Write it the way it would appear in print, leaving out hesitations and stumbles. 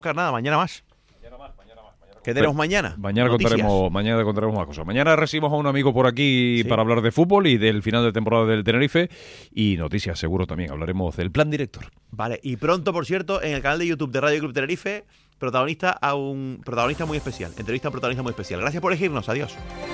Nada, mañana más. ¿Qué tenemos mañana? Mañana contaremos más cosas. Mañana recibimos a un amigo por aquí para hablar de fútbol y del final de temporada del Tenerife y noticias, seguro también. Hablaremos del plan director. Vale, y pronto, por cierto, en el canal de YouTube de Radio Club Tenerife, entrevista a un protagonista muy especial. Gracias por elegirnos. Adiós.